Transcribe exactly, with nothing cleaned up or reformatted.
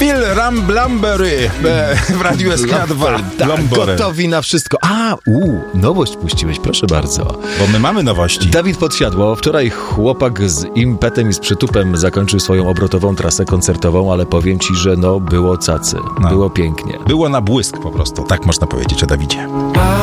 Phil Ramblambery w Radiu S K dwa. Tak, gotowi na wszystko. A, u, nowość puściłeś, proszę bardzo. Bo my mamy nowości. Dawid Podsiadło. Wczoraj chłopak z impetem i z przytupem zakończył swoją obrotową trasę koncertową, ale powiem ci, że no było cacy. No. Było pięknie. Było na błysk po prostu. Tak można powiedzieć o Dawidzie.